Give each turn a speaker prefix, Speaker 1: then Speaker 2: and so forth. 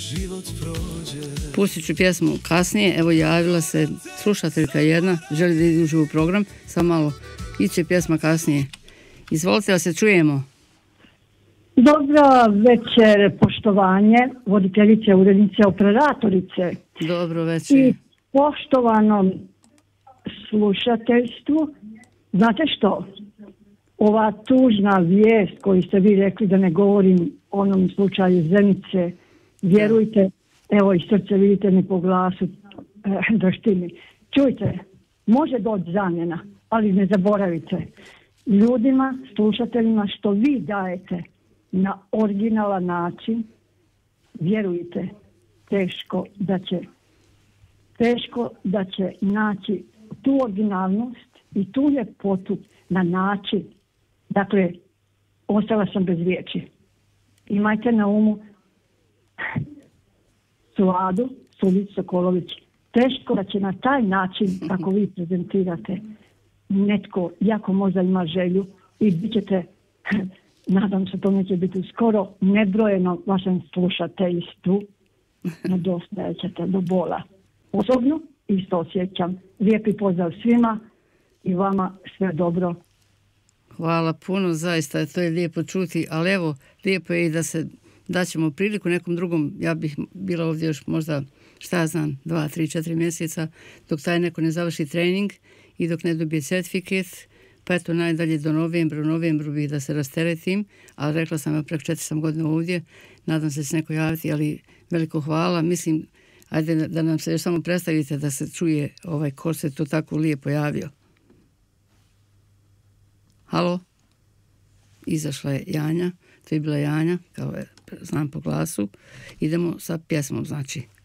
Speaker 1: Pustit ću pjesmu kasnije. Evo javila se slušateljka jedna, želi da ide uživo u program, samo malo, iće pjesma kasnije. Izvolite, da se čujemo.
Speaker 2: Dobro večer, poštovanje, voditeljice, urednice, operatorice.
Speaker 1: Dobro večer.
Speaker 2: I poštovanom slušateljstvu, znate što? Ova tužna vijest koju ste vi rekli, da ne govorim o onom slučaju Zenice, vjerujte, evo i srce vidite mi po glasu, doštini. Čujte, može doći zamjena, ali ne zaboravite, ljudima, slušateljima, što vi dajete na originalan način, vjerujte, teško da će naći tu originalnost i tu ljepotu na način. Dakle, ostala sam bez riječi. Imajte na umu Suadu Sulić Sokolović. Teško da će na taj način, kako vi prezentirate, netko jako možda ima želju i bit ćete, nadam se to neće biti skoro, nebrojeno vašem slušateljstvu, nedostajat ćete do bola. Osobno isto osjećam. Lijepi pozdrav svima i vama sve dobro.
Speaker 1: Hvala puno, zaista to je lijepo čuti, ali evo, lijepo je i da ćemo priliku nekom drugom. Ja bih bila ovdje još možda, šta ja znam, 2, 3, 4 mjeseca, dok taj neko ne završi trening i dok ne dobije certifikat, pa eto najdalje do novembru bih da se rasteretim, ali rekla sam ja preko 4 sam godina ovdje, nadam se da će neko javiti, ali veliko hvala, mislim, ajde da nam se još samo predstavite da se čuje ko se to tako lijepo javio. Halo? Izašla je Janja, to je bila Janja, kao znam po glasu. Idemo sa pjesmom, znači.